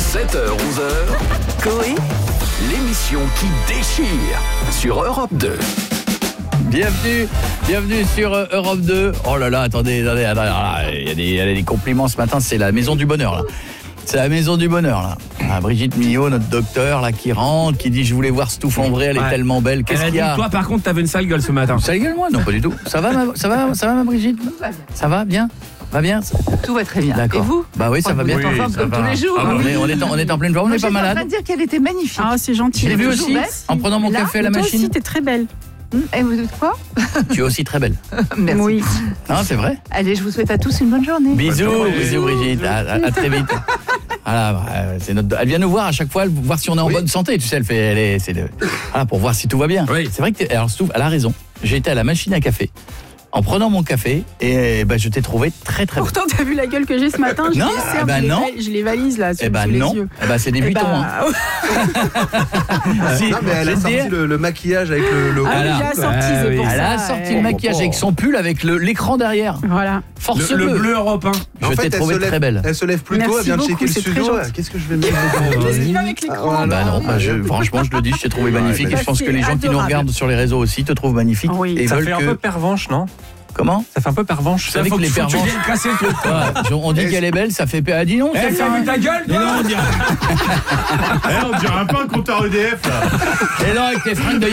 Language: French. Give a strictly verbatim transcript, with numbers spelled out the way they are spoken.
sept heures onze heures, Coé, l'émission qui déchire sur Europe deux. Bienvenue, bienvenue sur euh, Europe deux. Oh là là, attendez, attendez, attendez, il y a des, il y a des compliments ce matin, c'est la maison du bonheur là. C'est la maison du bonheur là. Ah, Brigitte Millot, notre docteur là, qui rentre, qui dit je voulais voir Stouff en vrai, elle est Ouais. tellement belle. Qu'est-ce Elle a qu'il y a? dit, toi par contre t'avais une sale gueule ce matin. Sale gueule moi? Non, pas du tout. Ça va, ma, ça va, ça va ma Brigitte? Ça va bien? Va bien? tout va très bien. D'accord. Et vous? Bah oui, ça va bien. Vous êtes en forme ça comme va. tous les jours. Ah, on, est, on, est en, on est en pleine forme, on Moi, n'est pas j'étais en malade. train de dire qu'elle était magnifique. Ah, c'est gentil. Je l'ai vu toujours aussi belle. en prenant mon Là, café à la Toi machine. aussi, t'es très belle. Hum, Et vous dites quoi? Tu es aussi très belle. Merci. Oui. Non, c'est vrai. Allez, je vous souhaite à tous une bonne journée. Bisous, journée. bisous Brigitte, à, à- à très vite. Voilà, bah, c'est notre, elle vient nous voir à chaque fois, voir si on est en bonne santé, tu sais, elle fait, elle est, c'est le, voilà, pour voir si tout va bien. Oui. C'est vrai que, t'es- alors Stouff, elle a raison. J'ai été à la machine à café en prenant mon café et bah, je t'ai trouvé très très belle. Pourtant, t'as vu la gueule que j'ai ce matin? Je Non, les serre, eh ben je, les non. val- je les valise là, sous, Eh ben sous les non, yeux. eh ben, c'est des Eh butons. ben, hein. Si, Non mais elle je a vais te sorti dire, le, le maquillage avec le, le Ah oui, Alors, j'ai sorti, ouais, c'est oui. pour elle ça. a sorti ouais. le maquillage avec son pull avec le- l'écran derrière. Voilà. Force Le, le bleue. bleu européen. Je En t'ai fait, elle trouvé se lève, très belle. Elle se lève plus tôt, Merci elle vient de beaucoup, checker le c'est très studio. gentil. Qu'est-ce que je vais mettre Qu'est-ce qu'il fait avec l'écran? Ah, Bah non, bah je, franchement, je le dis, je t'ai trouvé magnifique et je pense que les gens qui nous adorable. regardent sur les réseaux aussi te trouvent magnifique Oui. et Ça veulent fait un que peu pervenche, non? comment? Ça fait un peu pervenche. Vous savez que les Faut que tu pervenches, viennes casser le truc. ouais, on dit qu'elle est belle, ça fait ah, dis non, ça Eh, fait t'as vu un- ta gueule, Mais toi? non, on dirait Eh, on dirait un peu un compteur E D F là. Et non, avec tes fringues de